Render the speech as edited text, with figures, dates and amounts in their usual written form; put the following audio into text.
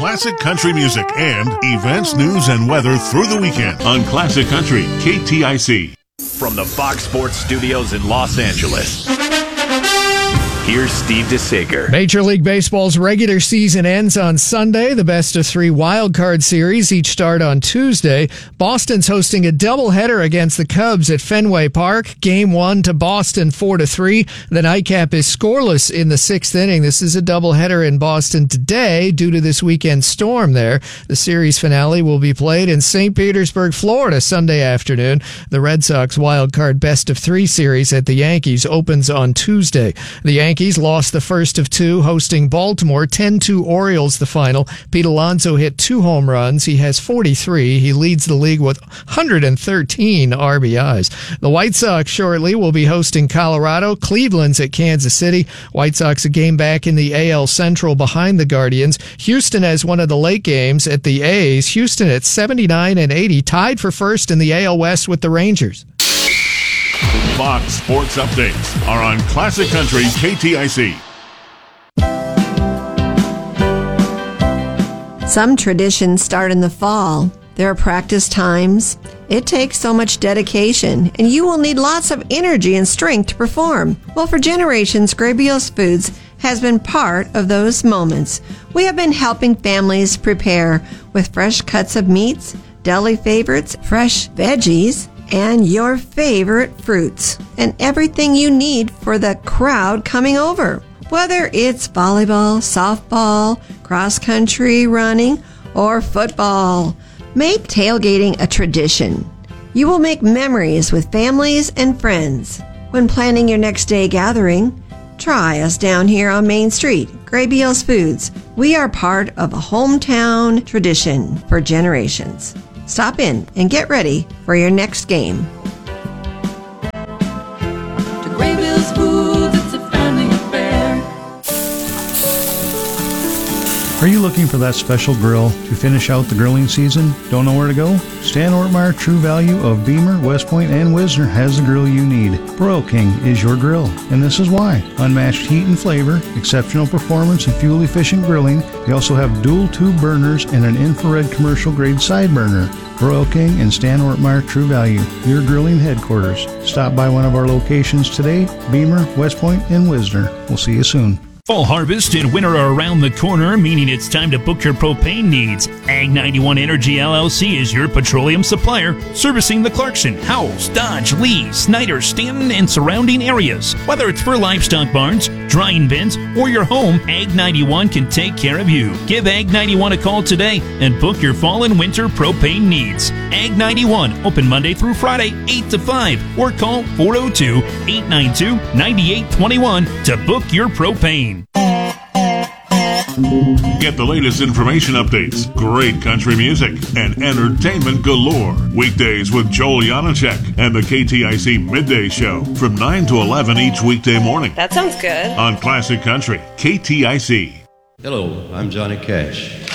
classic country music and events, news, and weather through the weekend on Classic Country KTIC. From the Fox Sports Studios in Los Angeles, here's Steve DeSager. Major League Baseball's regular season ends on Sunday. The best-of-3 wildcard series each start on Tuesday. Boston's hosting a doubleheader against the Cubs at Fenway Park. Game 1 to Boston 4-3. The nightcap is scoreless in the 6th inning. This is a doubleheader in Boston today due to this weekend's storm there. The series finale will be played in St. Petersburg, Florida, Sunday afternoon. The Red Sox wildcard best-of-3 series at the Yankees opens on Tuesday. The Yankees lost the first of 2, hosting Baltimore. 10-2 Orioles the final. Pete Alonso hit 2 home runs. He has 43. He leads the league with 113 RBIs. The White Sox shortly will be hosting Colorado. Cleveland's at Kansas City. White Sox a game back in the AL Central behind the Guardians. Houston has one of the late games at the A's. Houston at 79-80, tied for first in the AL West with the Rangers. Fox Sports Updates are on Classic Country KTIC. Some traditions start in the fall. There are practice times. It takes so much dedication, and you will need lots of energy and strength to perform. Well, for generations, Grabios Foods has been part of those moments. We have been helping families prepare with fresh cuts of meats, deli favorites, fresh veggies, and your favorite fruits, and everything you need for the crowd coming over. Whether it's volleyball, softball, cross-country running, or football, make tailgating a tradition. You will make memories with families and friends. When planning your next day gathering, try us down here on Main Street, Grabios Foods. We are part of a hometown tradition for generations. Stop in and get ready for your next game. To Grabios Foods, it's a family affair. Are you looking for that special grill to finish out the grilling season? Don't know where to go? Stan Ortmeyer True Value of Beamer, West Point, and Wisner has the grill you need. Broil King is your grill, and this is why. Unmatched heat and flavor, exceptional performance, and fuel-efficient grilling. They also have dual tube burners and an infrared commercial grade side burner. Broil King and Stan Ortmeyer True Value, your grilling headquarters. Stop by one of our locations today, Beamer, West Point, and Wisner. We'll see you soon. Fall harvest and winter are around the corner, meaning it's time to book your propane needs. Ag 91 Energy LLC is your petroleum supplier, servicing the Clarkson, Howells, Dodge, Lee, Snyder, Stanton, and surrounding areas. Whether it's for livestock barns, drying bins, or your home, Ag 91 can take care of you. Give Ag 91 a call today and book your fall and winter propane needs. Ag 91, open Monday through Friday, 8 to 5, or call 402-892-9821 to book your propane. Get the latest information updates, great country music, and entertainment galore. Weekdays with Joel Janacek and the KTIC Midday Show from 9 to 11 each weekday morning. That sounds good. On Classic Country KTIC. Hello, I'm Johnny Cash.